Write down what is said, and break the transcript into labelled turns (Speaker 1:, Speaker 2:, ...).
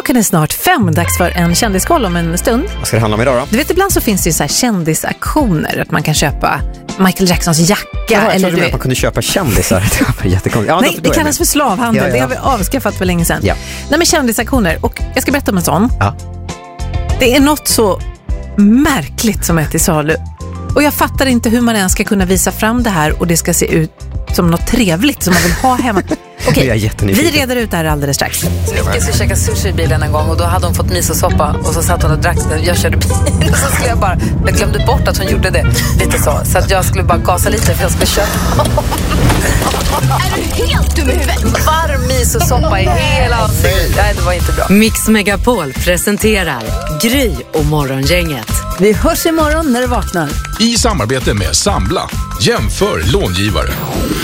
Speaker 1: Klockan är snart 5, dags för en kändiskoll om en stund.
Speaker 2: Vad ska det handla om idag då?
Speaker 1: Du vet, ibland så finns det ju så här kändisaktioner. Att man kan köpa Michael Jacksons jacka.
Speaker 2: Eller du vet, man kunde köpa kändisar. Det var jättekonstigt. Ja,
Speaker 1: nej, det kallas för slavhandel. Ja. Det har vi avskaffat för länge sedan.
Speaker 2: Ja.
Speaker 1: Nej, men kändisaktioner. Och jag ska berätta om en sån.
Speaker 2: Ja.
Speaker 1: Det är något så märkligt som är till salu. Och jag fattar inte hur man ens ska kunna visa fram det här och det ska se ut som något trevligt som man vill ha hemma. Okej, vi reder ut det här alldeles strax. Micke skulle käka sushi i bilen en gång och då hade hon fått misosoppa och så satt hon och drack den. Jag körde bil och så skulle jag glömde bort att hon gjorde det lite så att jag skulle bara gasa lite för jag skulle köpa.
Speaker 3: Är du helt dum i huvudet?
Speaker 1: Varm misosoppa i hela ansiktet. Nej, det var inte bra.
Speaker 4: Mix Megapol presenterar Gry och Morgongänget.
Speaker 1: Vi hörs imorgon när du vaknar.
Speaker 5: I samarbete med Sambla. Jämför långivare.